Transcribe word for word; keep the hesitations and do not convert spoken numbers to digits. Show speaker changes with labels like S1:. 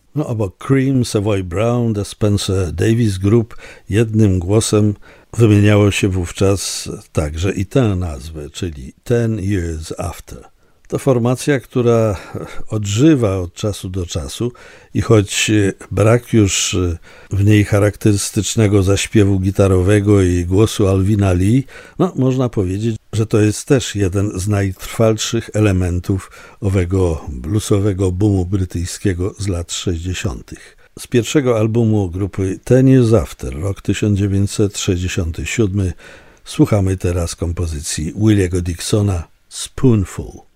S1: No, obok Cream, Savoy Brown, The Spencer Davis Group jednym głosem wymieniało się wówczas także i tę nazwę, czyli Ten Years After. To formacja, która odżywa od czasu do czasu i choć brak już w niej charakterystycznego zaśpiewu gitarowego i głosu Alvina Lee, no można powiedzieć, że to jest też jeden z najtrwalszych elementów owego bluesowego boomu brytyjskiego z lat sześćdziesiątych. Z pierwszego albumu grupy Ten Years After, rok tysiąc dziewięćset sześćdziesiąty siódmy, słuchamy teraz kompozycji Williego Dixona Spoonful.